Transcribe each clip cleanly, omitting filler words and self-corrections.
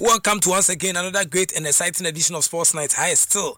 Welcome to once again another great and exciting edition of Sports Night. Hi, still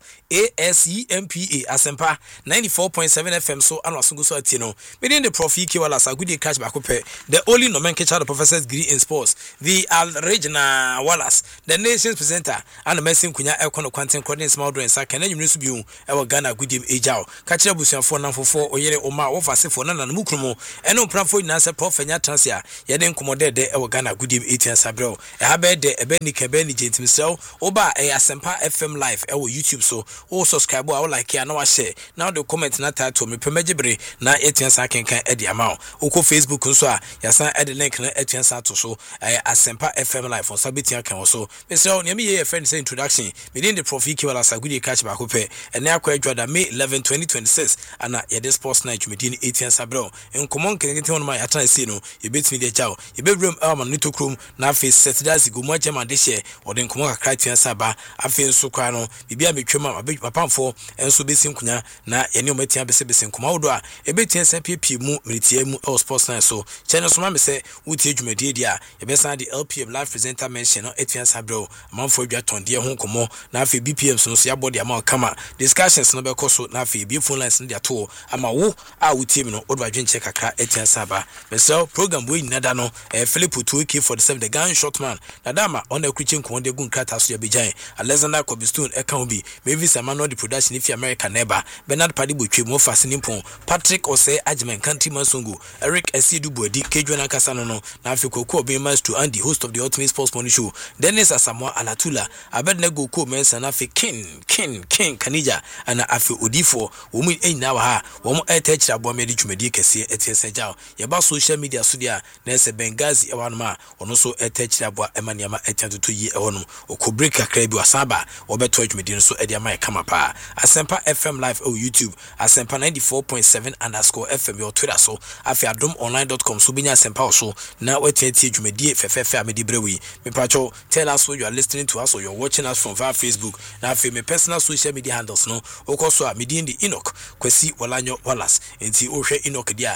ASEMPA Asempa 94.7 FM. So, I'm Wasungu so Atino. Within the Profi Kiwalas, a good catch back up. The only nomenclature the professor's degree in sports. The Regina Wallace, the nation's presenter, and the Messin Kunya Elkono Quantum Cordin Small Drain Sack, and you Subu, our Ghana good Ejao. Catch up with your phone number 4 or Yere Oma or Fasifo and Mukrumo, and no Pramfo Nasa Prof and Yatansia, Yaden Commodore de our Ghana good 18 Sabro. A habit de Ebeni Kabeni James himself, Oba a Asempa FM Live, our YouTube so, all subscribe, I like here, no I share. Now the comment not to me, Permejibre, na 18 Sakin can edit amount. Oko Facebook, Kunsa, Yasan edit link, 18 Sato so, Asempa FM Live for Sabitia can also. Mr. Nyami, a friend's introduction, within the Profi Kiwalas, a good catch back up, and now quite Jordan May 11, 2026, and at this sports night, within 18 Sabro. And come on, can you get on my Atasino? You beat me the jow. You bedroom, Nito Krum, now face Saturdays, go much man this year. Or then come on, Criterion Saba, I feel so crano, Bibia Bichuma, a bit pam for, and so be Sinkunya, na any metia be Sebis in Comodoa, a bit SMP mu, Militium or Sports Night. So, Channel Swami say, would teach me, dear, a best the LPM live presenter mention, or Etienne Sabro, a month for Jaton, dear home como, now for BPM, so see body amount come discussions, number coso, now for beautiful lines in their tour, I'm a woo, I would team, or by drink check a car, Etienne Saba. So, program we Nadano, Philip Tuiki for the 7 the gun shot man, Nadama on the Christian Conde Gun Kratas Yabijay, Alexander Cobistone, Ekambi, maybe Samano the production if America never, Bernard Padibu, more fascinating, Patrick Ose, Ajman, Kanti Masungu, Eric Esidubu, Kejuana Casano, Nafiko Ko, Bemas to Andy, host of the Ultimate Sports Money Show, Dennis Asamoah Alatula, Abednego Ko, Mensanafi, King, Kanija, and Afi Odifo, Woman A now ha, one more attached Abomedi Chumedika, see at Sejao, Yaba social media studia, Nessa Bengazi Awanma, or also attached Abwa Emaniama attended to ye on or Kubrika Krebu Asaba, or Betwich Medina so Ediama Kamapa, Asempa FM Live or YouTube, Asempa 94.7 _ FM or Twitter so, afiadomoniline.com, Subinia Sempa so, now at Jumedi FFF Medibrewi, Mepacho, tell us where you are listening to us or you're watching us from via Facebook, now for my personal social media handles no, Okoso Medin the Enoch, Kwesi Walanyo Wallace, and see Oshe Enoch dia,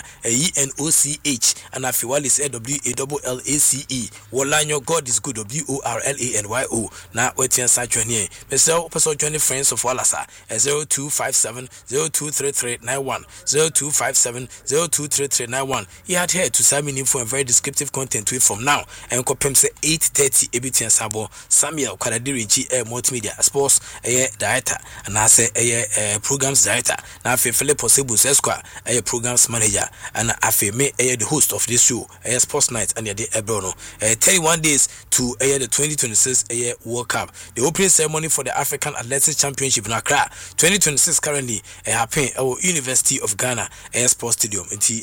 ENOCH, and Afiwalis AWALACE, Walanyo God is good, WORLANYO, now waiting inside Johnny, Mr. Person Johnny Friends of Wallasa, 0257 023391, 0257 023391. He had here to send me info and very descriptive content with from now, and Kopem say 8:30 Ebitian Sabo, Samuel Kadadirinchi, multimedia, sports, director, and I say programs director, now Philip Osebu Sesqua, programs manager, and I feel me the host of this show, Sports Night, and the Ebrono, 31 days to the 2026 World Cup. The opening ceremony for the African Athletics Championship in Accra 2026 currently happening at University of Ghana Sports Stadium. Until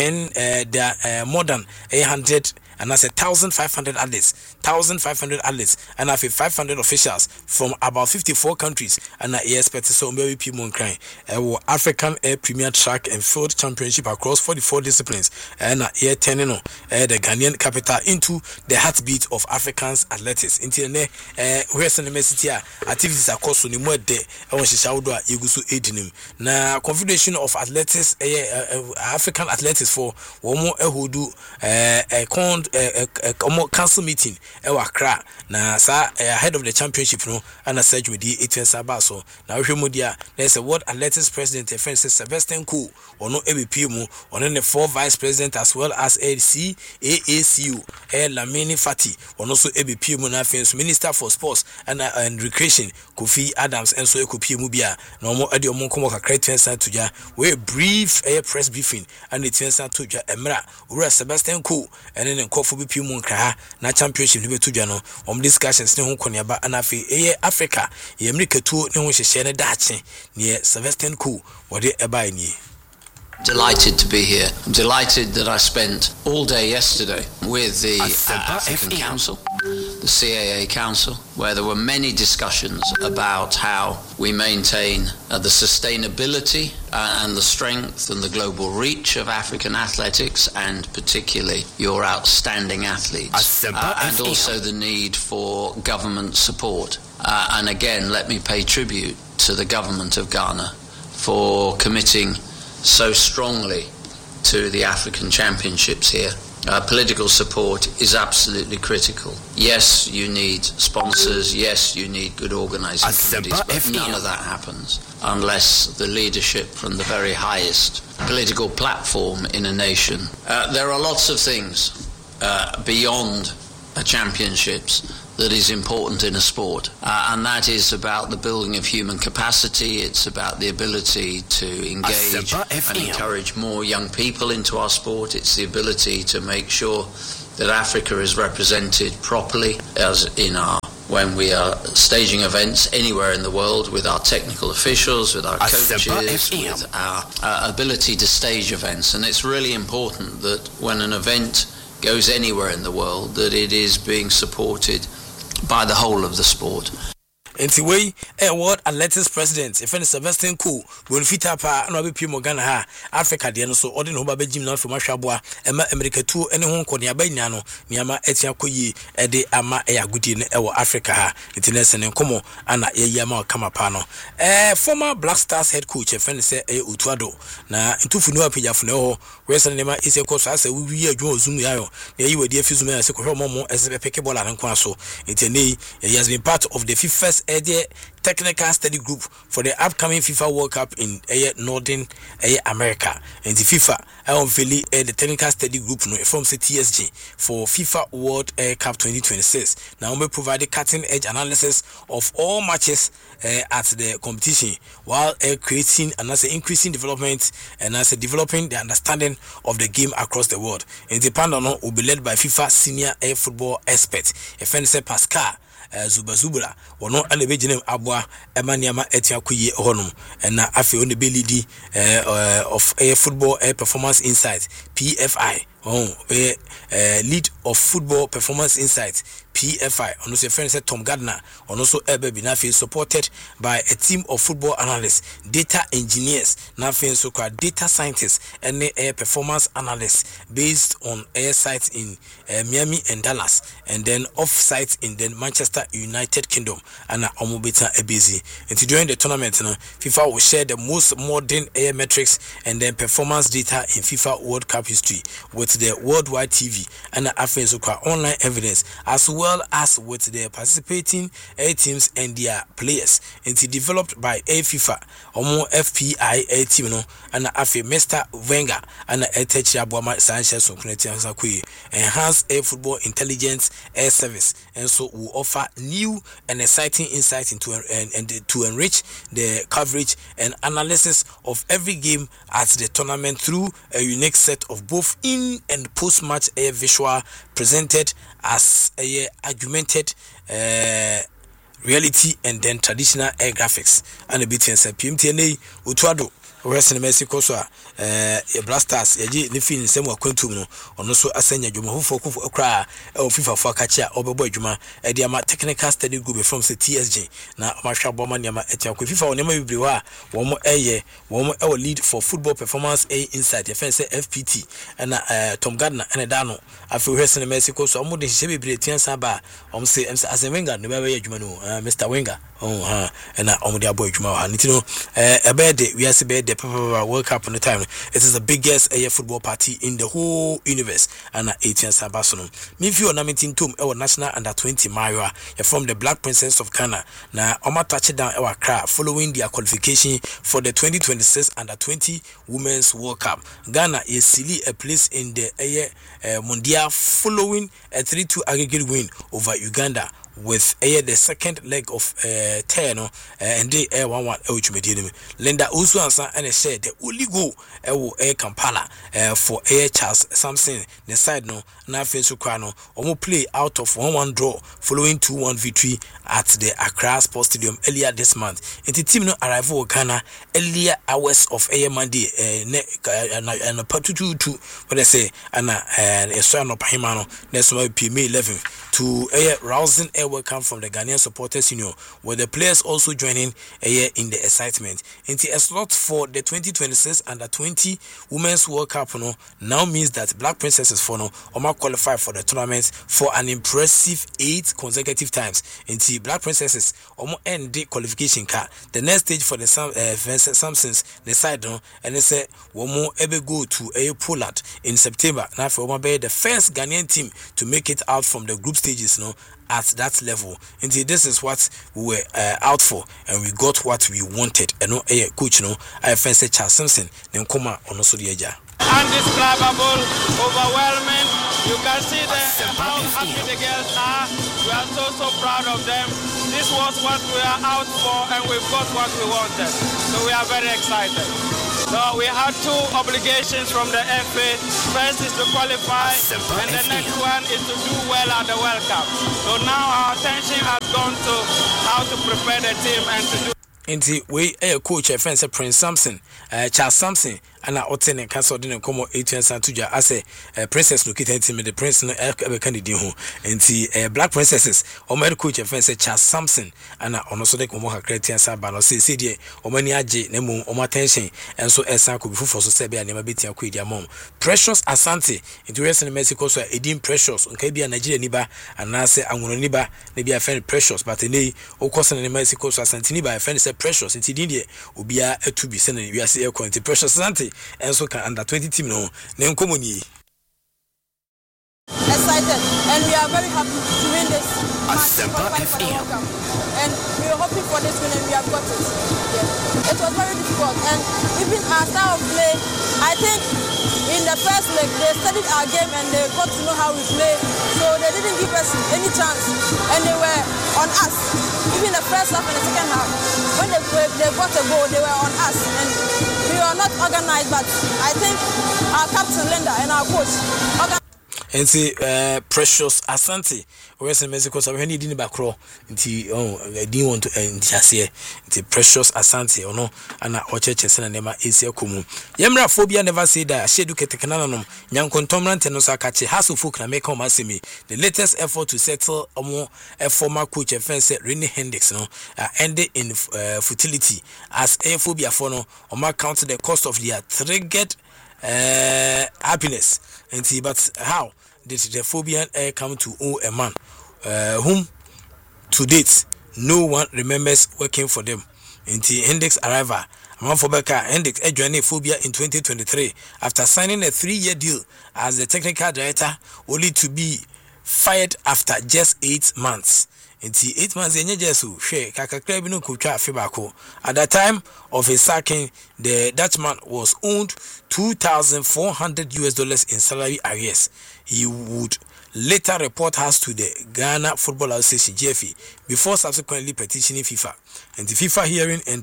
10 more than 800 and that's 1,500 athletes, and I feel 500 officials from about 54 countries, and I expect so many people crying. African Air Premier Track and Field Championship across 44 disciplines, and air turning the Ghanaian capital into the heartbeat of Africans athletics. Until where's the university activities across the more day, I want to shout out Yugusu Edinim. Now, Confederation of Athletics, African Athletics for one more who do council meeting Accra na sa ahead of the championship no and search with the 18 Sabaso now Humudia there's a world athletics president Francis Sebastian Cool or no ABP mu or then the 4 vice president as well as AACU Lamini Fati or also ABP mu na minister for sports and recreation Kofi Adams and so Ekopi mu bia no mo ade omo komo kakra tensa tuja we brief press briefing and the tensa tuja emra ura Sebastian Cool and then Kofu BP mu nkra na championship ni betu dwa no discussions ne ho koniaba anafi Africa ye America tu ne ho hyehye ne daache ne Sebastian Cool wode eba ni. Delighted to be here. I'm delighted that I spent all day yesterday with the African Council, the CAA Council, where there were many discussions about how we maintain the sustainability and the strength and the global reach of African athletics, and particularly your outstanding athletes, and also the need for government support. And again, let me pay tribute to the government of Ghana for committing so strongly to the African Championships here. political support is absolutely critical. Yes, you need sponsors. Yes, you need good organising committees, but none of that happens unless the leadership from the very highest political platform in a nation. There are lots of things beyond championships that is important in a sport, and that is about the building of human capacity. It's about the ability to engage and encourage more young people into our sport. It's the ability to make sure that Africa is represented properly as in our when we are staging events anywhere in the world, with our technical officials, with our coaches, with our ability to stage events. And it's really important that when an event goes anywhere in the world, that it is being supported by the whole of the sport. Anyway, World Athletics President, if any Sebastian Cool, Bonfita Pa, and I'll be Pimo Ghana, Africa, the so ordinary Hoba Jim not from Mashabwa, Emma America 2, and Hong Kong, Yabayano, Niama Etia Koyi, Ede Ama Eagudin, Africa, International and Como, and Yama Kamapano. Former Black Stars head coach, if any say Utuado, na into Funua Pijafuno, where's the name is a course as a we are Joe Zumio, you were dear Fizuma as a Momo as a Pekebola and Quaso. It's a he has been part of the first technical study group for the upcoming FIFA World Cup in Northern America. And the FIFA the technical study group from TSG for FIFA World Cup 2026. Now we provide cutting edge analysis of all matches at the competition, while creating and increasing development and developing the understanding of the game across the world. And the panel will be led by FIFA senior football expert FNC Pascal Zubazubula, or no elevation Abwa Emaniama Etiakuye Honum, and Afi on the Belly of Football Performance Insight, PFI. Lead of Football Performance Insights, PFI, and also friend said Tom Gardner, and also Ebe Binafi, supported by a team of football analysts, data engineers, Nafi so called data scientists, and air performance analysts based on air sites in Miami and Dallas, and then off sites in the Manchester United Kingdom, and Omobeta Ebezi. And to join the tournament, FIFA will share the most modern air metrics and then performance data in FIFA World Cup history with the worldwide TV and the online evidence, as well as with the participating teams and their players. It's developed by FIFA, FPI team, and Mr. Wenger and Techabama Sanchez enhanced air football intelligence air service, and so will offer new and exciting insights into and to enrich the coverage and analysis of every game at the tournament through a unique set of both in and post-match air visual presented as a augmented reality and then traditional air graphics. And a bit PMTNA Utuado wrestling Mexico so Blasters yaji ne fin nsem akwantum no ono so asanya dwuma hofo okra FIFA for kacha obebo adwuma e dia ma technical study group from TSG na omahwa boma ne ma etia ko FIFA onema bibiri wa wo lead for football performance a insight defense FPT na Tom Gardner and Dano afi wrestling Mexico so omo de hye bibiri tiansa ba say Wenger ne ba adwuma no Mr. Wenger and omo de abo adwuma wa nitino ebede we are be the World Cup on the time. It is the biggest football party in the whole universe. And 18 Sabasono. If you are naming Tum, our national under 20 Maria, from the Black Princess of Ghana. Now, Oma touchdown our crowd following their qualification for the 2026 under 20 Women's World Cup. Ghana is silly a place in the Mondial following a 3-2 aggregate win over Uganda, with the second leg of 10 and they 1-1 Linda also answer and said the only goal Kampala for Charles Samson the side no na fensu kwano omo play out of 1-1 draw following 2-1 victory at the Accra Sports Stadium earlier this month. And the team no arrive in Ghana earlier hours of Monday and 2-2 what I say and so no pahimano next May 11th to rousing welcome from the Ghanaian Supporters Union, with the players also joining in the excitement. Into a slot for the 2026 Under-20 Women's World Cup now means that Black Princesses qualify for the tournament for an impressive 8 consecutive times. Into Black Princesses end the qualification card. The next stage for the Samsons the side and they say ever go to Poland in September. Now for be the first Ghanaian team to make it out from the group stages at that level. Indeed, this is what we were out for, and we got what we wanted. And coach, I fancy Charles Simpson, then come on also the edge. Undescribable, overwhelming. You can see how happy the girls are. We are so proud of them. This was what we are out for, and we've got what we wanted. So we are very excited. So we had 2 obligations from the FA. First is to qualify, and the next one is to do well at the World Cup. So now our attention has gone to how to prepare the team and to do. Inti we coach friend say Prince Samson, Charles Samson, and I otene cancel didn't come 18 Santuja as a princess located team the prince no candidate ho. Inti Black Princesses or my coach friend say Charles Samson and I also the Komoka Creatian Sabano say dear or many aje nemo or my tension and so Esan could be for so say never beat your quid your mom. Precious Asante into rest in Mexico so Edim Precious okay be a Nigeria niba and I say I'm gonna niba maybe I find Precious but in o course in Mexico so Asante niba I find say Precious into India ubia to be sending we are say quality Precious Asante and so can under-20 team no name communi. Excited and we are very happy to win this match for the World Cup. And we were hoping for this win and we have got it. Yeah. It was very difficult and even our style of play, I think in the first leg they studied our game and they got to know how we play, so they didn't give us any chance and they were on us. Even the first half and the second half, when they got a goal, they were on us and we were not organized, but I think our captain Linda and our coach and say Precious Asante where's in Mexico so when he didn't back row nti I didn't want to ntiase nti Precious Asante no ana ochechese na nema esi akomu yemra phobia never say that shedu ketekana no nyankontomrante no so akache haso folk na make come asemi the latest effort to settle a former coach and friend said Rennie Hendricks ended in futility as a phobia for no count the cost of their triggered happiness and see but how did the phobia come to own a man whom to date no one remembers working for them until Hendricks arrival. Man for Becca Hendricks joined phobia in 2023 after signing a 3-year deal as the technical director, only to be fired after just 8 months. Until 8 months, at the time of his sacking, the Dutchman was owed $2,400 in salary arrears. He would later report us to the Ghana Football Association (GFA) before subsequently petitioning FIFA. And the FIFA hearing and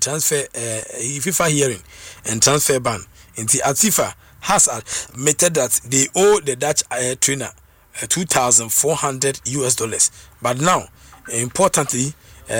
transfer ban. And the FIFA has admitted that they owe the Dutch trainer $2,400, but now. More importantly,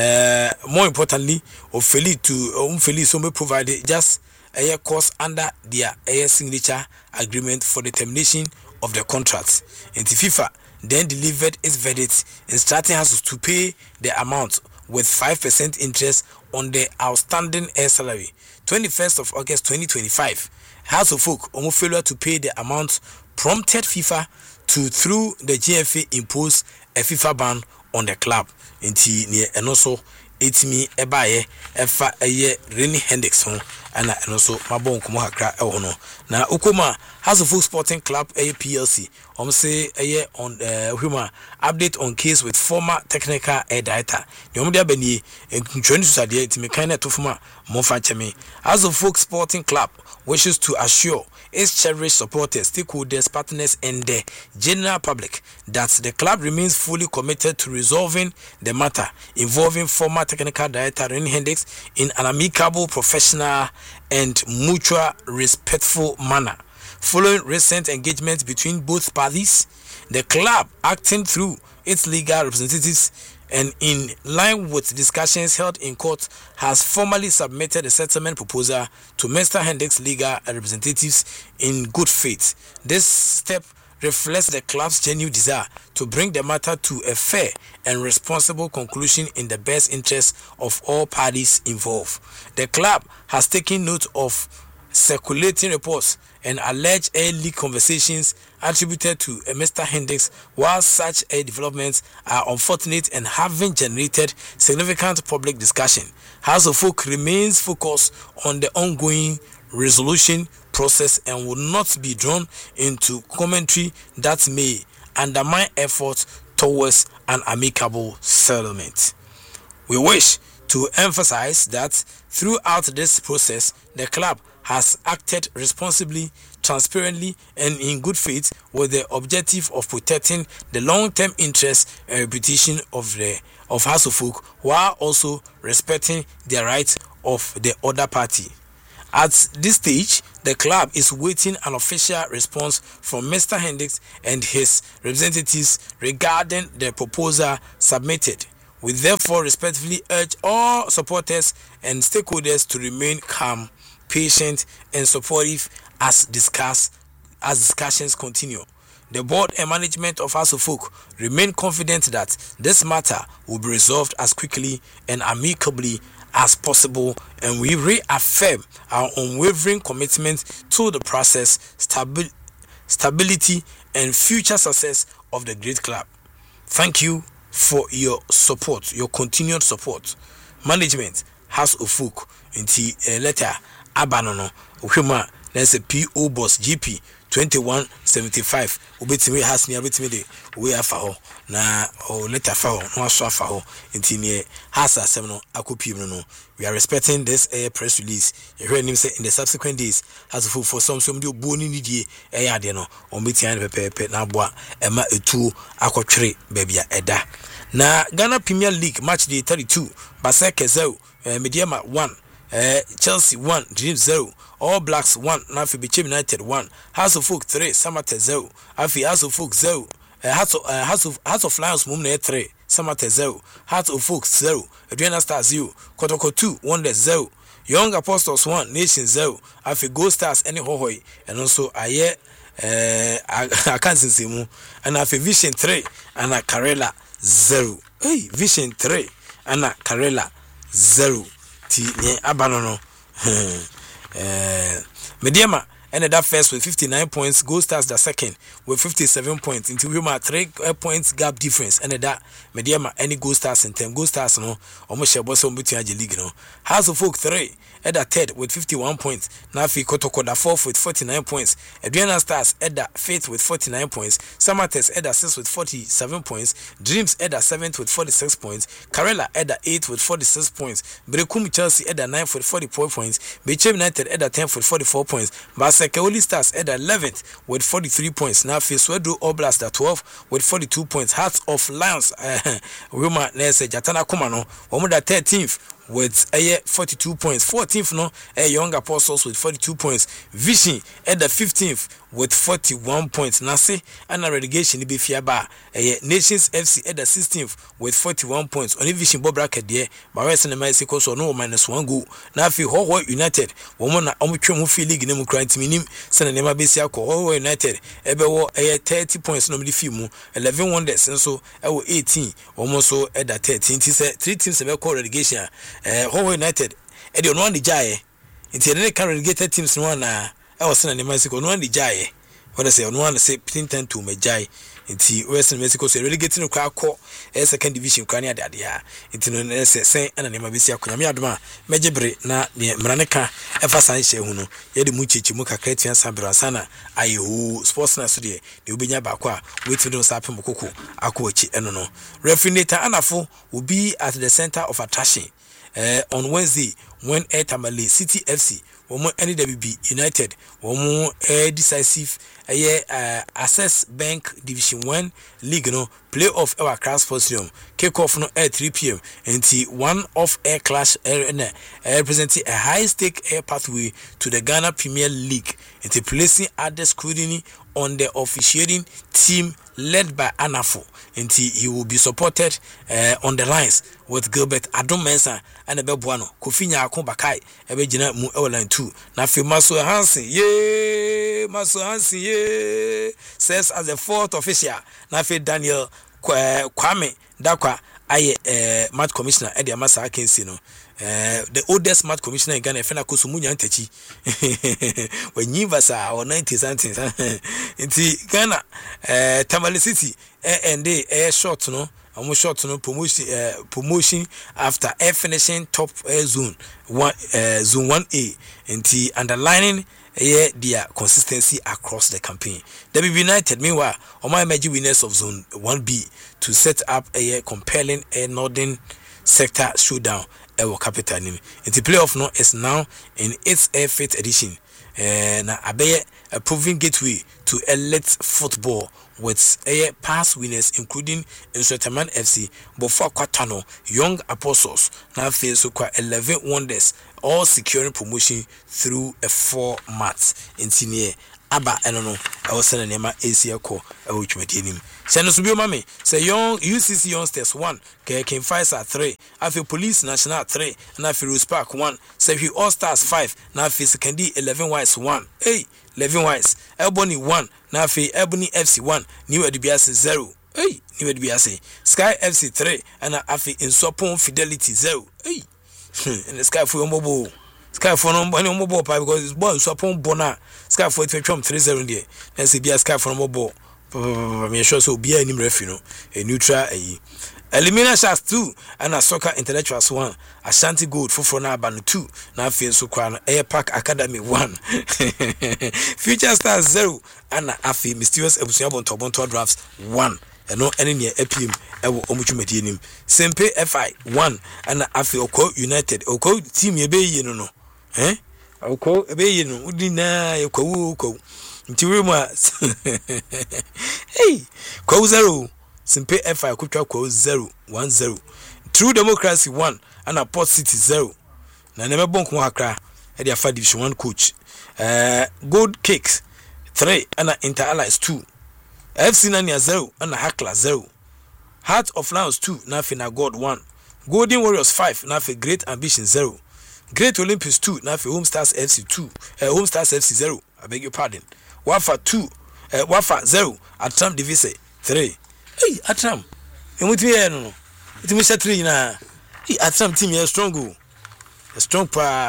Ofeli so may provide just a course under their signature agreement for the termination of the contract. And the FIFA then delivered its verdict, instructing us to pay the amount with 5% interest on the outstanding air salary. 21st of August 2025, House of Folk failure to pay the amount prompted FIFA to, through the GFA, impose a FIFA ban on the club. Inti near and also etimi ebaye efa Rennie Hendricks and also mabon kumo hakra no na ukoma has a full sporting club PLC say on human update on case with former technical director Yomudia Beni join to sadie etimi kind to former Mofa Chemi as a folk sporting club wishes to assure its cherished supporters, stakeholders, partners, and the general public that the club remains fully committed to resolving the matter involving former technical director Rennie Hendricks in an amicable, professional, and mutual respectful manner. Following recent engagements between both parties, the club, acting through its legal representatives and in line with discussions held in court, has formally submitted a settlement proposal to Mr. Hendricks' legal representatives in good faith. This step reflects the club's genuine desire to bring the matter to a fair and responsible conclusion in the best interest of all parties involved. The club has taken note of circulating reports and alleged leak conversations attributed to Mr. Hendricks, while such developments are unfortunate and haven't generated significant public discussion. House of Folk remains focused on the ongoing resolution process and will not be drawn into commentary that may undermine efforts towards an amicable settlement. We wish to emphasize that throughout this process, the club has acted responsibly, transparently, and in good faith with the objective of protecting the long-term interest and reputation of House of Folk, while also respecting the rights of the other party. At this stage, the club is waiting an official response from Mr. Hendricks and his representatives regarding the proposal submitted. We therefore respectfully urge all supporters and stakeholders to remain calm, patient, and supportive as discussions continue. The board and management of House of Folk remain confident that this matter will be resolved as quickly and amicably as possible, and we reaffirm our unwavering commitment to the process, stability, and future success of the great club. Thank you for your support, your continued support. Management, House of Folk, inti letter Abanono, Uhima, there's a P.O. Boss GP 2175. Ubetimi has near betimi de we afa na o letter fa no aso afa ho inti ne has asem no akopi no. We are respecting this press release. You hear him say in the subsequent days has for some do boni ni die ade no on betian pepe na boa ema etu akotwere babia eda. Na Ghana Premier League match day 32 Baseke 0 Mediama 1 Chelsea 1 Dreams 0 All Blacks 1 Nafi Bichim United 1 House of Folk 3 Samate 0 Afi House of Folk 0 House of Lions Mumne 3 Samate 0 House of Folk 0 Adriana Stars 0 Kotoko 2 Wonders 0 Young Apostles 1 Nation 0 Afi Go Stars any hohoi and also aye I can't see mu and Afi Vision 3 and a Karela 0 hey Vision 3 and a Karela 0 Ti ne abanono Mediama ended up first with 59 points. Gold Stars the second with 57 points. Until we have 3 points gap difference. Ended that Mediama any Gold Stars and 10 Gold Stars no almost share boss on between the league no. House of Folk 3 at the third with 51 points. Nafi Kotoko the fourth with 49 points. Adriana Stars at the fifth with 49 points. Samates at the sixth with 47 points. Dreams at the seventh with 46 points. Karela at the eighth with 46 points. Brekum Chelsea at the ninth with 44 points. Bichim United at the 10th with 44 points. Baseke Stars at the 11th with 43 points. Nafi Swedo Oblast at 12th with 42 points. Hearts of Lions Roma Nese Jatana Kumano Omoda 13th with 42 points. 14th no Young Apostles with 42 points. Vision at the 15th with 41 points. Nase and a relegation be fiaba Nations FC at the 16th with 41 points. Only Vision Bob bracket there but West and Mexico so no -1 goal. Nafi Ho United woman omutwe feel league name crant minim send nema besia ko Ho United ebewo 30 points no mdi mu 11 Wonders so 18 almost so at the 13 3 teams be call relegation Ho United e dey no one jaye inti ne can relegated teams no na e was na Mexico no one jaye what I say no one say 10 to Mejai inti Western Mexico so relegating kwa akọ second division kwa ne ade ya inti no say na ne mabesi akonya me adoma mejebre na ne mraneka efa san hye hu no ye de mu chichi mu kakra tia sabra sana ayo sports na so de obenya ba kwa wait do sapem kokoko akọ achi eno no referee Anafo will be at the center of attraction on Wednesday when Tamale City FC NWB United decisive Access Bank Division 1 League no playoff our class stadium kick off no at 3 p.m. and one of air clash representing a high stake air pathway to the Ghana Premier League and placing added scrutiny on the officiating team led by Anafo. And he will be supported on the lines with Gilbert Adom Mensah and Ebebuano. Kofinya Akombakai, Ebejina Mu Line 2. Now, Maso Hansen, says as the fourth official. Now, Daniel Kwame Dakwa, Match Commissioner, Eddie Amasa Kensino. The oldest Match Commissioner in Ghana, Fena Kusumunya Ntechi. When you was or 90 something. Inti Ghana, Tamale City, and they short, no, almost short, no promotion after finishing top zone 1A. Inti underlining their consistency across the campaign. They be united, meanwhile, on my major winners of zone 1B to set up a compelling northern sector showdown. Our capital name. The playoff no is now in its 5th edition. Na Abe a proving gateway to elite football with past winners including Insurtaman FC, Bofa Kwatano, Young Apostles, now face 11 wonders, all securing promotion through a 4-match in senior. Aba enono I was sending them ACL call which meeting. Send us to be mommy. Say young UCC youngsters 1, King Faisal 3, I feel Police National 3, and I feel Ruspark 1, say he All Stars 5, now feel Secondary 11 Wise 1, 11 Wise, Ebony 1, now feel Ebony FC 1, New Edibias 0, New Edibias, Sky FC 3, and I feel in Sopon Fidelity 0, and the Sky for mobile. Sky for no mobile because it's born so upon Bona. Sky for 3-0 there. Then say be a Sky for mobile. Me sure so be any refuno. A neutral Elimina Sharks 2 and a Soccer Intellectuals 1. Ashanti Gold for now Banu 2. Now feel so crown Air Park Academy 1. Future Stars 0 and Afi Mysterious Ebusiabon Tobonto Drafts 1. And no any near EPM ewo omuchu medienim. Sempe FI 1 and Afi Oko United. Oko team ye be ye no. Oko ebe ye no. Udi na ye oko. Nti we ma. Hey, ko 0. Sempe FI kutwa ko 0-1-0. True Democracy 1 and Port City 0. Na neme bonko akra e dia fa division 1 coach. Gold Cakes 3 and Inter Allies 2. FC Nania 0 and Hackler 0. Heart of Lions 2 Nafina God 1. Golden Warriors 5 Nafi Great Ambition 0. Great Olympics 2 Nafi Home Stars FC 2. Home Stars FC 0. I beg your pardon. Wafa 2 Wafa 0 Atram Divise 3. Hey Atram. Emuti ye no. It me 3 na. Hey Atram team here strong go. Strong.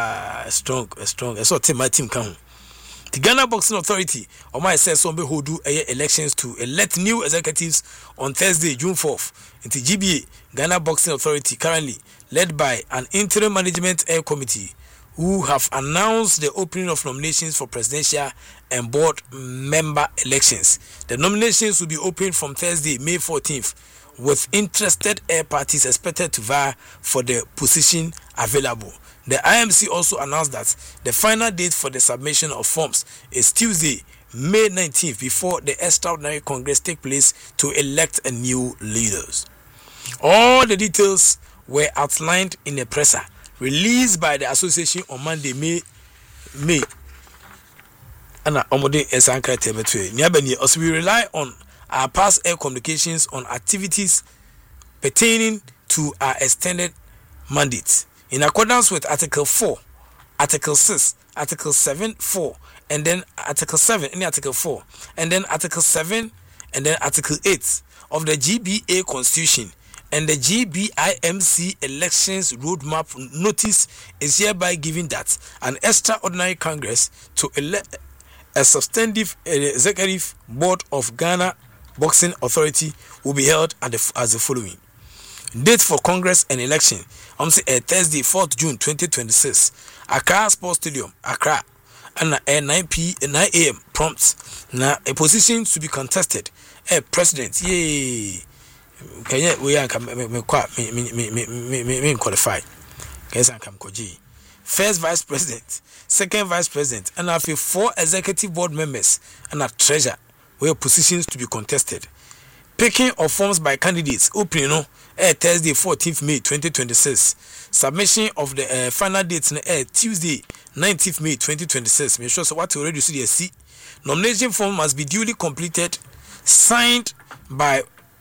So team my team come. The Ghana Boxing Authority, or my says, some who do elections to elect new executives on Thursday, June 4th. In the GBA, Ghana Boxing Authority, currently led by an interim management committee, who have announced the opening of nominations for presidential and board member elections. The nominations will be opened from Thursday, May 14th, with interested parties expected to vie for the position available. The IMC also announced that the final date for the submission of forms is Tuesday, May 19th, before the extraordinary Congress take place to elect a new leaders. All the details were outlined in a presser released by the association on Monday, May. And also we rely on our past air communications on activities pertaining to our extended mandates. In accordance with Article 4, Article 6, Article 7, 4, and then Article 7, in Article 4, and then Article 7, and then Article 8 of the GBA Constitution, and the GBIMC Elections Roadmap Notice is hereby given that an extraordinary Congress to elect a substantive executive board of Ghana Boxing Authority will be held as the following. Date for Congress and election on Thursday, 4th June 2026. Accra Sports Stadium, Accra, and 9 a.m. prompts. Now a position to be contested. President, yay! Okay, we are qualified. First Vice President, Second Vice President, and I feel 4 executive board members and a treasurer where positions to be contested. Picking of forms by candidates opening Thursday 14th May 2026. Submission of the final dates Tuesday 19th May 2026. Make sure so what already see. Nomination form must be duly completed, signed by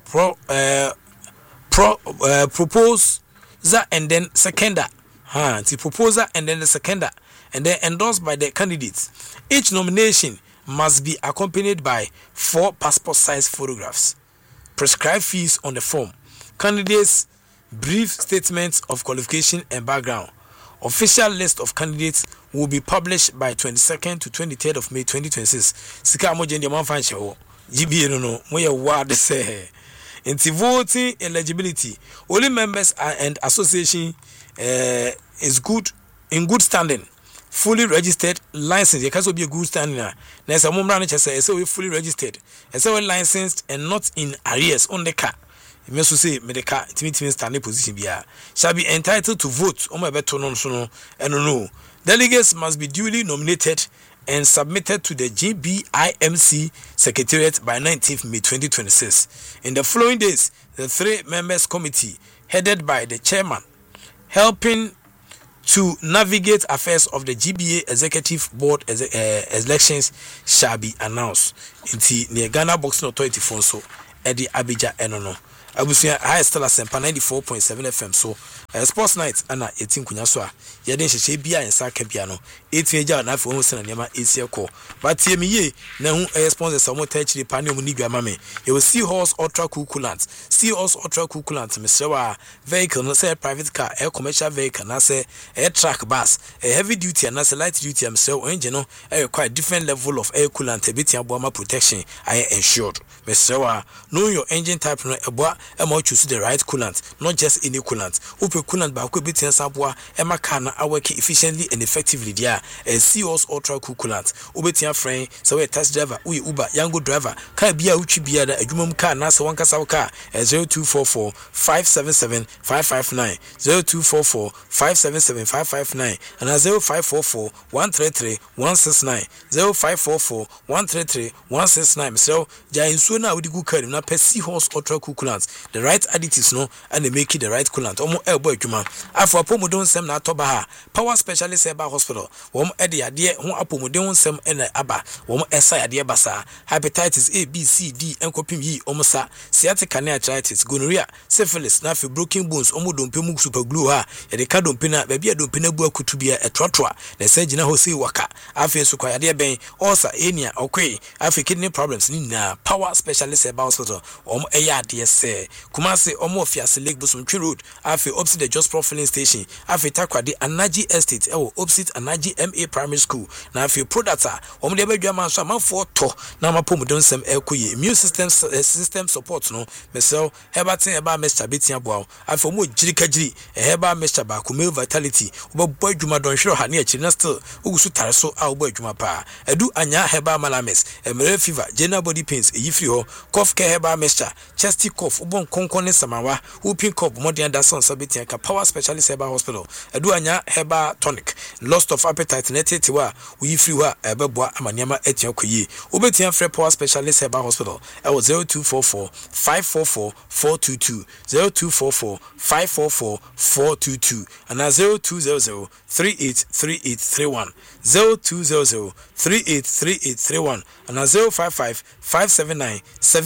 proposer and then seconder. The proposer and then the seconder, and then endorsed by the candidates. Each nomination must be accompanied by 4 passport-sized photographs. Prescribed fees on the form. Candidates' brief statements of qualification and background. Official list of candidates will be published by 22nd to 23rd of May 2026. Sika mo jendi man fan shewo. GBA no mo ye ward say. Inti voting eligibility. Only members and association is good in good standing. Fully registered, licensed. You can't be a good standing. Now, some moment say we fully registered. And so we licensed and not in arrears on the car. You must say me the car. It means standing position shall be entitled to vote on my better no. Delegates must be duly nominated and submitted to the GBIMC Secretariat by 19th May 2026. In the following days, the 3 members committee headed by the chairman helping to navigate affairs of the GBA Executive Board elections shall be announced. Inti near Ghana Boxing Authority Fonso Eddie Abidja Enono. Abusia high still Asempa 94.7 FM so sports night ana 18 kunya so a ye den hyehyɛ bia ensa ka bia no 18 agya na afi ho sena nema esie kɔ but tie me ye na hu sponsors some tachiri pa ne mu ni dwa ma me ye see horse ultra cool coolant mesrewa vehicle no say private car commercial vehicle na say truck bus heavy duty na say light duty mesrewa engine no quite different level of air coolant betia boama protection I ensured mesrewa know your engine type no eboa choose the right coolant, not just any coolant. Upe coolant ba ko betia saboa ema car na work efficiently and effectively there. COS ultra cool coolant. Ubetia friend, so we taxi driver, we Uber, Yango driver, car bia uchi bia da adwumam car na se wanka saw car 0244 577 559 0244 577 559 and 0544 133 169 0544 133 169. So ja insuo na we di good car na per Seahorse ultra cool coolant. The right additives no and they make it the right coolant. Omo elbow adwuma. Afọ apomodon sem na atoba ha. Power specialist eba hospital. Wom e de ade ho apomodon sem na aba. Wom esa ade basa. Hepatitis A, B, C, D enkopim yi omo sa. Sciatic arthritis, gonorrhea, syphilis, na fi broken bones omo dompe mu super glue ha. E de ka dompe na ba bia dompe na bu akutu bia etrotroa. Na se gina ho sei waka. Afi so kwa ade ben ulcer, hernia, okwe. Afi kidney problems ni na power specialist eba hospital. Omo eya ade se Kumasi omo ofiase Lake Busumtwi Road afi opposite the Just Filling Station afi Takwade Anaji Estate opposite Anaji MA Primary School na afi producta omo de badwa man so amanfo to na mapomudon sem ekoye immune system support no mesel hebatin eba Mr. Betia boa afi omo jirikagiri heba Mr. Bakume Vitality obo adwuma don hwero ha na echi na still ugusu tare so a obo adwuma pa edu anya heba malames emere fever general body pains eyifri ho cough care heba Mr. chesty cough ubon konkone samawa whooping cough modern dason sabitia ka power specialist heba hospital edu anya heba tonic loss of appetite netetiwa uyifri wa ebeboa amaniama etia koyi obetia free power specialist heba hospital 0244 544 422 0244 544 422 and 0200 383831 0200 383831 and 055 579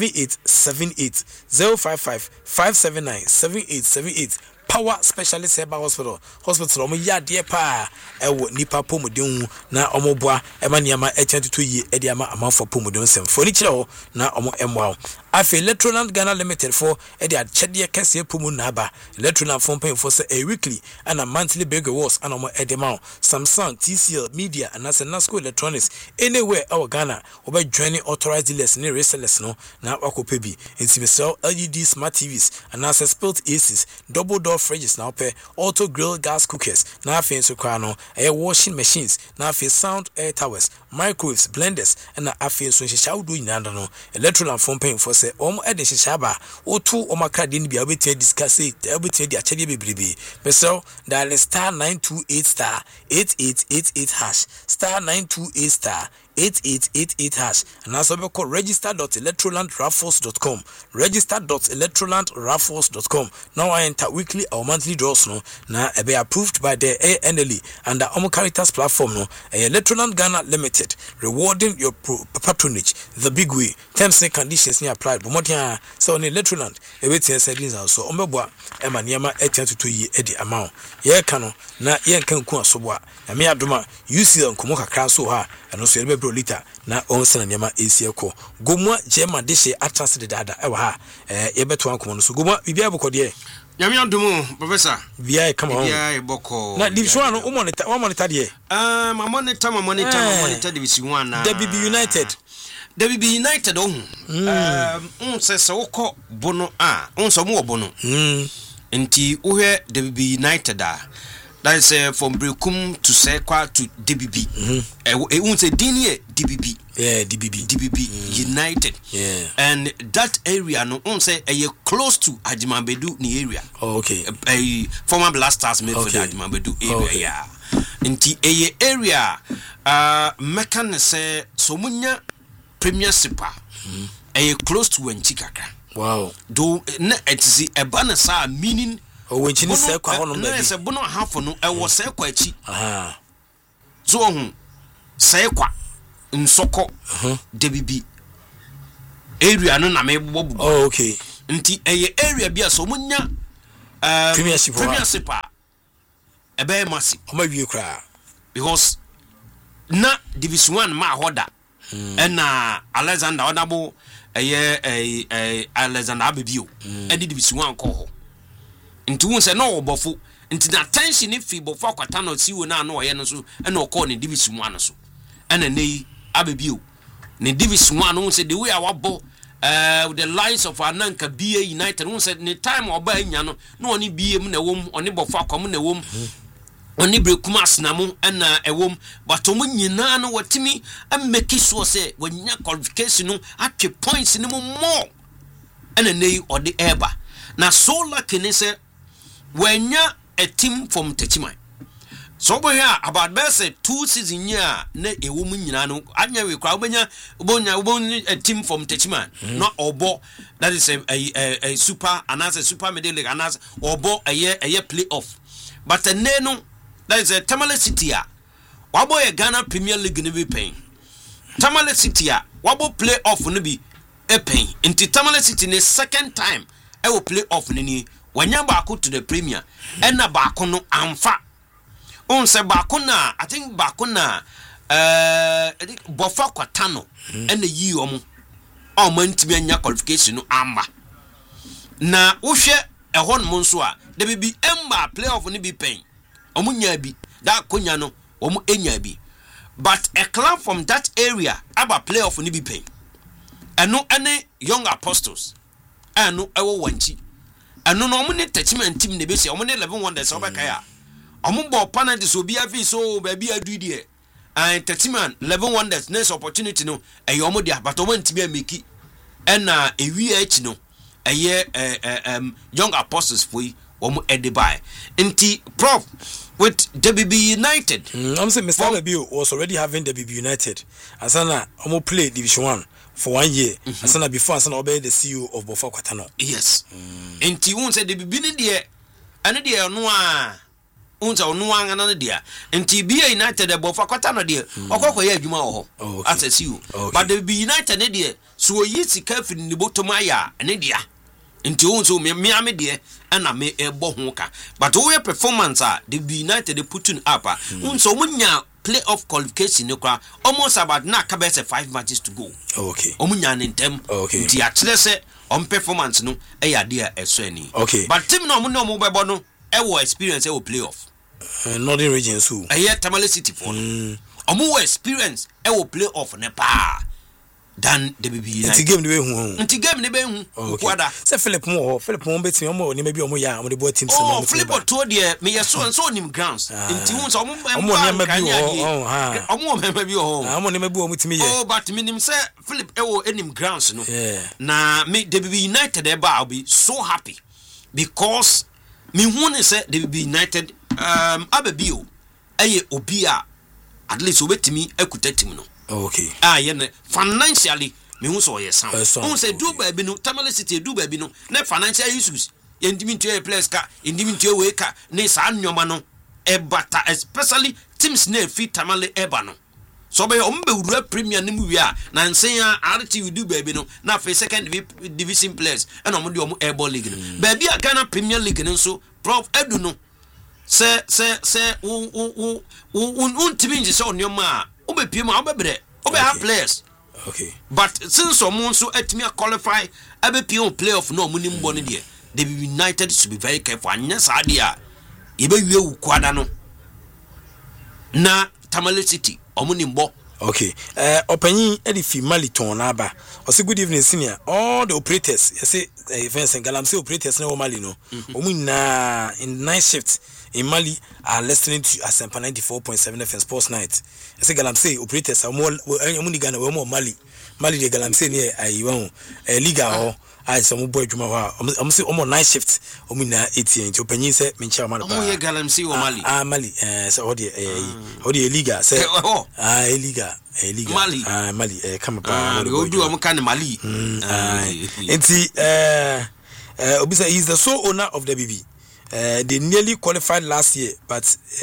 7878 055 579 7878 Power Specialist Heba Hospital omo ya de pa ewo nipa pomodin na omo boa ema niama e22 yi e de ama amanfo pomodin sem foni kire ho na omo emwa afi Electroland Ghana Limited for e de achede kese pomu na ba Electroland phone pay for say a weekly and a monthly big awards and omo e de ma Samsung, TCL, Media and as Nasco Electronics anywhere our Ghana oba joining authorized dealers ni resellers no na wakope bi enti sell LED smart TVs and as split ACs double door fridges now pay auto grill gas cookers na afi so kwa no air washing machines na afi sound air towers microwaves blenders and afi so hihya wudu nyanda no Electroland phone pay for say ede hihya ba otu omakade ni bia obetia discuss it obetia di achede bebrebe mesel dial star 928 star 8888 hash star 928 star *8888# and also be called register.electrolandraffles.com register.electrolandraffles.com. Now I enter weekly or monthly draws no na be approved by the ANLE under Omo Caritas platform no Electroland Ghana Limited, rewarding your patronage the big way. Terms and conditions ni applied but motia so on Electroland e wetin settings so ombeboa e ma niam 10 ye edi amount ye ka no na ye nkan ku asoboa na me adoma UC nkomo kakra so ha eno so be bro liter na onsena niam esi eko gomwa jema deshe atras de dada e wa ha ye beto ankomo no so gomwa bibia bokode Nyame adumu professor bia come on bia boko na division 1 o monitor de ma monitor division 1 na WB United se woko bono so mo bono nti uhwe WB United that is from Brekum to Sekwa to DBB say dinye DBB DBB United and that area no say close to Ajimambedu ni area former Blasters made for the Ajimambedu area nti area mekan say so munya premiership close to Wenchikaka. Wow. Do na etisi eba na sa meaning wenchini se kwa hono na se bono hafo no ewo se kwa achi. So hu se kwa nsoko DBB area no na me bobu. Okay. Nti area bia so munya premiership ebe massive. O ma wie kra because na division 1 ma hoda na Alexander Odabo Alexander Abibio division 1 ko ho nti won se no obofo nti na tension if bofo akwata no siwo na no ye no so na okọ ne division 1 no so na nei Abibio ne division 1 won se the way awabo with the lines of Ananka BA United won se ne time oba anya no na oni BA mu na wom oni bofo akwam na wom oni Brekum asnamo na ewom but omo nyina no watimi make sure say wanya qualification no atwe points ni more na nei odi eba na so lucky ni say wanya a team from Techiman so we hear about best 2 season year na ewom nyina no anya we kwa obonya a team from Techiman not obo that is a super announce super middle league announce obo a year playoff but no that is a Tamale City wabo a Ghana Premier League ni be paying Tamale City wabo play off ni be a paying into Tamale City the second time I will play off ni wanya baako to the Premier and na baako no amfa on se baako na I think baako na bofa kwatano and the yi omo ntimi anya qualification no amba na wohwe ehon mo nso a the be emba play off ni be paying omunya bi that konya no omu enya bi but a club from that area aba playoff ni bi pen eno ene young apostles eno ewo wanchi eno no omu ne Techiman team ne be se omu ne 11 wonders obeka ya omu bo penalty so bi afi so ba bi adu die and Techiman 11 wonders next opportunity no omu dia but omu ntimi ameki ena ewi achi no young apostles foi omu edibai nti prof with WB United. I'm saying Mr. Labio was already having WB United. Asana omo play Division 1 for 1 year. Asana before Asana obey the CEO of Bofa Kwatano. Yes. Nti won say WB ni de ane de no a unza onu anga na de nti BA United de Bofa Kwatano de okoko ye adwuma ho as a CEO. But WB United ne de so yi sika fi ni botoma ya ne de nti wonso me ame de na me ebo ho ka but we performance the United they putting up wonso munya playoff qualification kwa almost about na ka be 5 matches to go omunya ntem nti a kire se on performance no e ya de eso ani but team no mo bebo no e wo experience e wo playoff Northern region so Tamale City for omo experience e wo playoff ne pa dan WB United game ni be hu nti game ni be hu kwada se Philip mo betimi omo ni be omo ya omo de bo team so no Philip to de me yeso so nim grounds nti hu so omo ni ma bi omo ni ma bi omo timi ye but minim se Philip ewo enim grounds no na me WB United e ba be so happy because me hu ne se WB United ababio eye obi a at least obetimi akuta team no Okay. Financially me hu so ye sound. Who say do baby no Tamale City do baby no na financial issues. Yendimi to a place ka, yendimi to a ka, ne sa nyoma no e bata especially teams na fit Tamale eba no. So be wura premier ni mu wi a na nsen a RTV do baby no na for second division players and omo de omo airball league no. Baby a Ghana Premier League no so Prof Edu no se timi nje so nyoma a obepie ma obebre obe have players. Okay. But since someone so etimi qualify abepie on playoff no omo ni mbo no de they be United to be very careful anya sa de a ye be wie ukwada no na Tamale City omo ni mbo. Okay. Opanyi edifi Maliton na aba. Ose good evening senior. All the operators, you say Vincent Galamsey operators na Mali no. Omu na in night shift in Mali are listening to Asempa 94.7 FM Sports Night. You say Galamsey operators are more omu Ghana we more Mali. Mali de Galamsey ne ayi liga ho. I some boy juma ho. Omu say omu night shift. Omu na 18 nti opanyi say mencha ma. Omu ye Galamsey o Mali. Mali. So odi liga say liga Mali Mali come pa go do am kan Mali enti Obisa he is the sole owner of the BB. They nearly qualified last year, but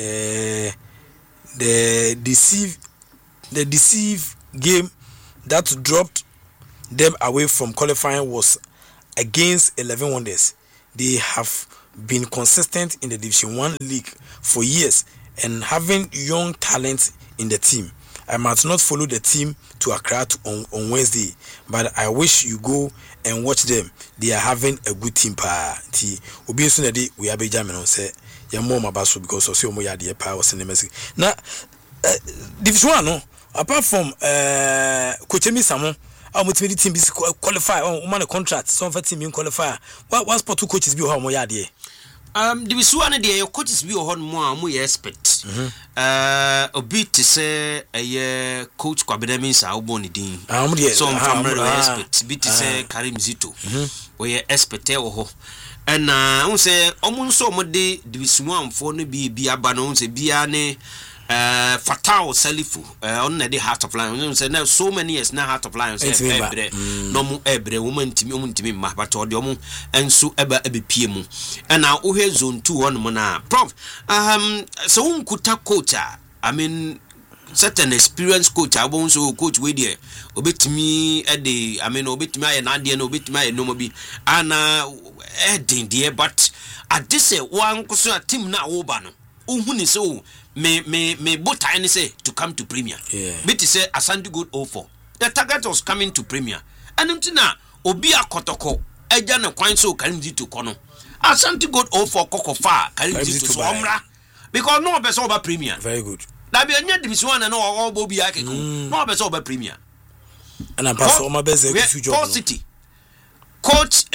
the deceive game that dropped them away from qualifying was against 11 Wonders. They have been consistent in the Division 1 league for years and having young talent in the team. I might not follow the team to Accra on Wednesday, but I wish you go and watch them. They are having a good team. Obi so na dey we are Benjamin on say ya mo mabaso because of omo ya dey pa was in the message. Na Division 1 no apart from Coach Emi Samo the team be qualify on man contract some for team qualify. What sport two coaches be how mo ya dey? The Visuana de your coaches be on more expert. Obi to say a coach Kwabedemi sa uboni din. Some from expert. Be to say Karim Zito. We expert ho. And I say almost so much the Visuan for no be abano say biane Fatal Salifu on the Heart of Lions. Say now so many years now Heart of Lions. No more ebre woman to me but or and so ever PM. And now we zone 2 on mona. Prof so kuta coach. I mean certain experienced coach. I won't so coach with you. Obit me at the obit me and Andy and obit me no more be Anna Edding dear, but at this one team now Obano. Uhuni so me both time say to come to Premier. But say Asante Good 04. The target was coming to Premier. And until Obia Kotoko, Eja no kwan so Karim Zito kono. Asante Good 04 Koko fa Karim Zito so omra. Because no be so over Premier. Very good. That be anya division 1 and all Bobby Ake. No be so over Premier. And I'm pass my best job. City. Coach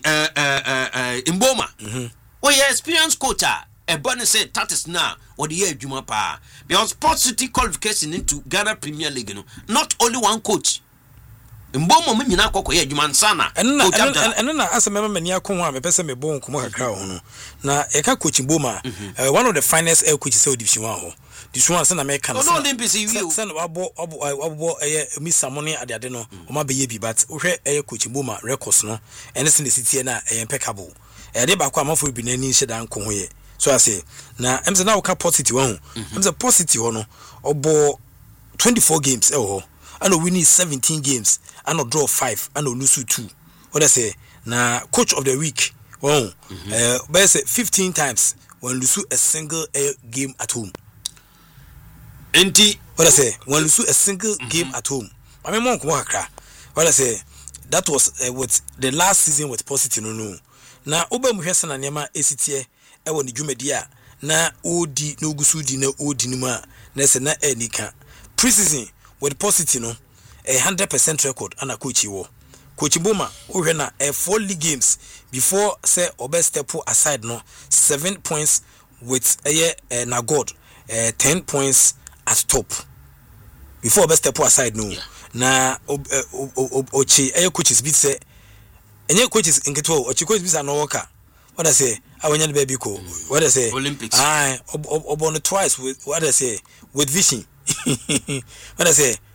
Mboma. Oh yeah, experienced coach. A bonus said Tatis now or the year Juma Pa. Because Sports City qualification into Ghana Premier League. Not only one coach. Mbomo mimi na kwako ye Juma Nsana. And then as a member mania kuma me pese me bon kuma kakra ho no. Na e ka coach Mboma one of the finest air coaches of Division 1 ho. Division 1 na American. No Olympics you. Sen wabo mi samone ade no. O ma be ye bi but hwe air coach Mboma records no. Anything the city na impeccable. E dey ba kwa amafo bi na ni hye dan ko ho ye. So I say, now I'm saying now positive one. I'm saying positive one. Obo 24 games. I know we need 17 games. I know draw 5. I know lose 2. What I say? Now coach of the week. But I say 15 times when lose a single game at home. What I say? When lose a single game at home. I mean, what I say? That was with the last season with positive no. Now Oba Muhesana Nema ACTA. Ewo ni dwumadia na odi na ogusudi na odi ni ma na se na enika preseason with positive no 100% record ana coach wo coach Boma o hwe na 4 league games before say obe step aside no 7 points with na God 10 points at top before obe step aside no na ochi coaches bit say enye coaches nketo ochi coaches bisa no worker. What I say? I want the baby ko. What I say? Olympics. Obon twice with what I say with vision. What I say?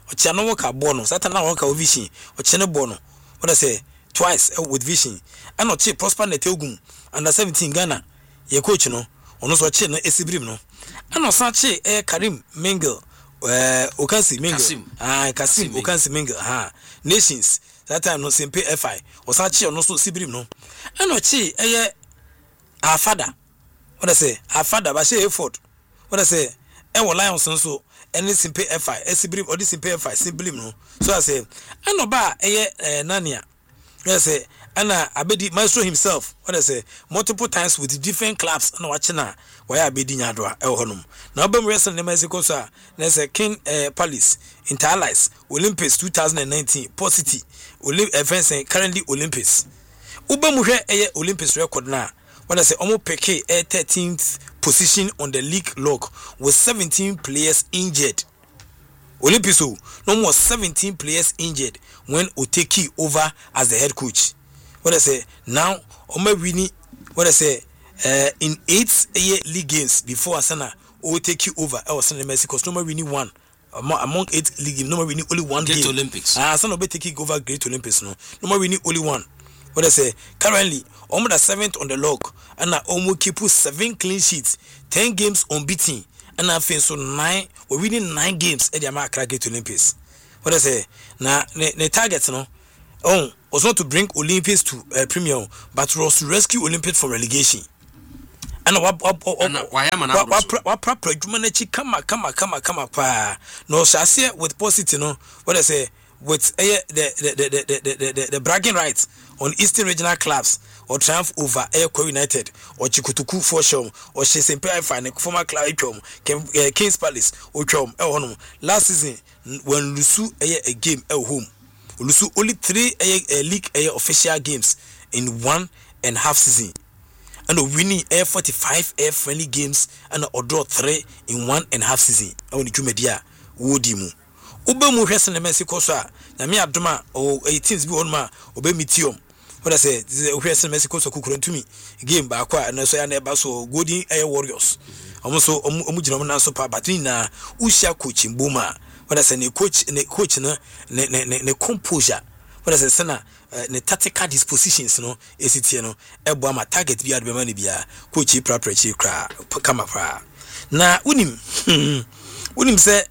ochia no work abono satan na work vision ochia ne bono what I say twice with vision and ochi prosper net ogum under 17 Ghana ye coach no ono so ochi no esibrim no and osachi Karim Mingle Okansi Mingle Kasim Okansi Mingle nations that time no simple FI osachi ono so sibrim no and ochi our father what I say our father ba she effort what I say Lions so any simple FI esibrim or this simple FI sibrim no so I say and oba nania yes ana abedi maestro himself what I say multiple times with different clubs na wachina why abedi nyadoa honum na obam wrestling na Mexico so na say King Palace Interallies Olympics 2019 Port City currently Olympics ubam hwe Olympics record na what I say omo peke 13th position on the league log with 17 players injured. Olympics no more 17 players injured when Oteki over as the head coach. What I say now Omo winning what I say in 8 league games before Asana Oteki over Asana Mexico no more winning one among 8 league games no more winning only one Great game. Olympics. Asana be taking over Great Olympics no more winning only one. What I say currently Omo the 7th on the log and Omo keep 7 clean sheets 10 games unbeaten and I feel so 9 we're winning 9 games at the America Great Olympics. What I say now the targets no was not to bring Olympics to premium but was to rescue Olympics from relegation. And what proper humanity come pa no shall say with positive no what I say with the bragging rights on Eastern regional clubs or triumph over Airco United or Chikutuku Forsham or Shesempe Fine former club Kings Palace or Chom last season when Lusu a game at home Lusu only 3 league official games in 1.5 season and winning 45 friendly games and a draw 3 in 1.5 season only Jumedia Wodimu Ubemu Hesson Mexico na me adoma o 18s bi wonma obemitium what I say Hesson Mexico so kukurantumi game ba kwa na so ya na eba so Golden Air Warriors omo gina mo na so pa batini na usia coach Mboma what I say ne coach na ne composure what I say sana ne tactical dispositions no esitie no ebo ama target bi adbe ma ne bia coach preparatory kra kama pra na unim se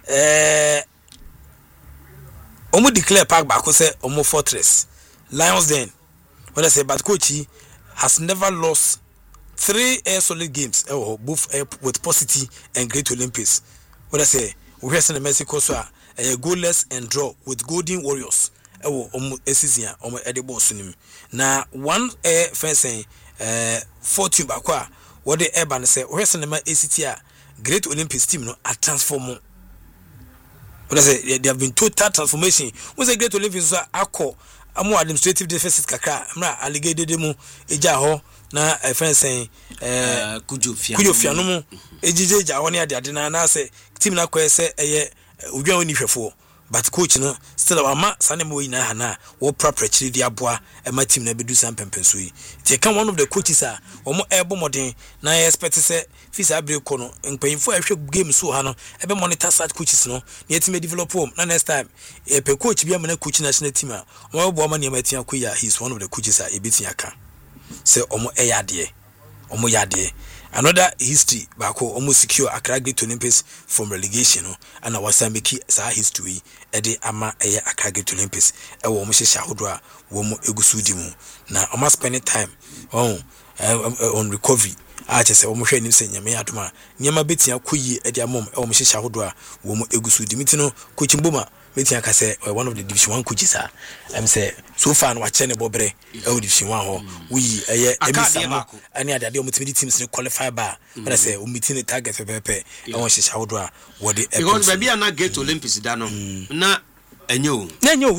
Omo declare park back say Omo Fortress Lions Den what I say but coach has never lost 3 solid games both with Port City and Great Olympics what I say we hear in Mexico so goalless and draw with Golden Warriors Omo season Omo edible sunim na one fencing fortune back what the urban say we hear in ACT Great Olympics team no a transform. What I say, there have been total transformation. Once a Great Olympics are more administrative deficit kakra. I'm not alligated demo ejaho na a friend saying Kujo Fianomo ejije jahoni adina na say team na kwa say udwa oni hwefo but coach no still ama sanemo ina hana wo preparatory dia boa e ma team na bedu san pempenso yi they can one of the coaches omo ebo modern na expect say fisa break no mpanfo ahwe game so ha no ebe monitor such coaches no na team develop home na next time e pe coach bia na coach national team omo bo ma ne ma tia koya he is one of the coaches ebitia ka say omo eyade omo yade another history bako almost secure Accra Great Olympics from relegation no and our Sambiki sa history ede ama Accra Great Olympics e wo mo hye ahodo a wo mo egusudi mu na almost spending time on recovery chese wo mo hwe nim se nyame adoma nyama betia koyi ede amom e wo mo hye ahodo a wo mo egusudi mitino coach Mboma metia ka say one of the division 1 coaches am say so far no wache ne bobre e division 1 ho we emisa ani adade o mutimi teams ne qualify ba but I say o meeting target pepe e won hye ahodo a wo de because baby na Great Olympics da no na enyo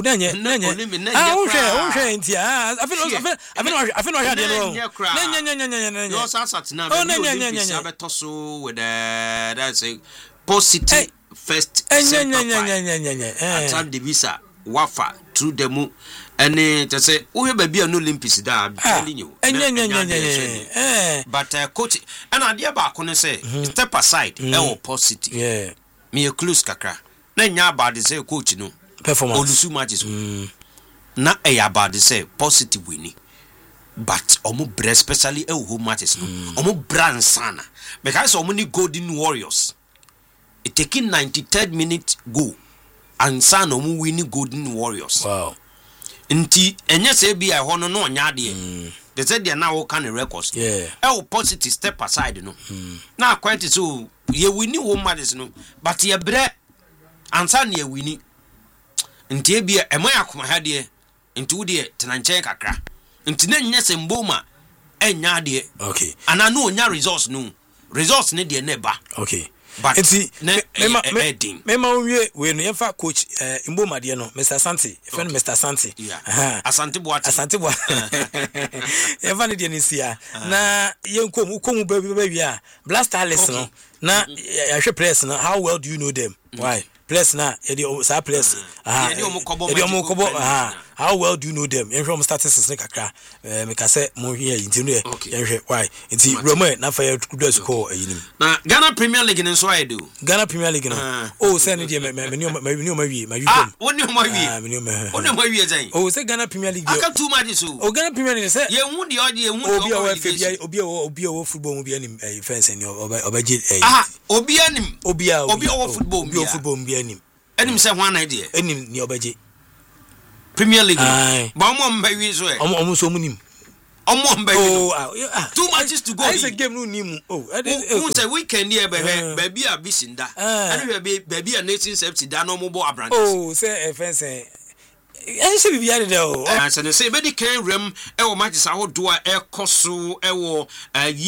hwe ntia afin wa hade no no sat na Olympics abetoso with that's a positive first time the visa wafa through them and to say we baby no Olympics da telling you but coach and idea back on say step aside positive me a close kakra na nya about the say coach no performance olusu matches na about the say positive winning but omo bre especially home matches no omo brand sana because omo ni Golden Warriors it taking 93rd minute goal and sana omo winning Golden Warriors. Wow. Nti enye se bia ho no nya de they said they now can records positive step aside no na quite so ye winning home matches no but ye bre ansa na ye winning nti e bia emo yakoma ha de nti wo de tenanche kakra nti na nya se mboma enya de okay ana no nya results ne de na ba okay but nti mema we no yemfa coach mboma de no Mr. Asante friend Mr. Asante Asante Boate yemfa ne de ne sia na yenkom ba wi a Blasterless no na ya hwe players no how well do you know them why players na sa players how well do you know them yen from statistics ne kakra me ka say mo hwe yin no yen hwe why nti Roma na fa ya kudo score ayinim na Ghana Premier League no so I do Ghana Premier League no say ne de me ma wi woni ma wi zan say Ghana Premier League aka too much so Ghana Premier League say ye hu de oje ye hu obi o football mu bi anim fence ni obaje obi anim obi o football mu bi anim say one idea anim ni obaje Premier League ba mo mbawi so omo so munim omo mbawi too much is to go it's a game no nim who say weekend here ba bia bisinda and ba bia nation safety da no mo bo abrantes say fence say bibia de say be di kan rem e wo matches ahodo a e koso e wo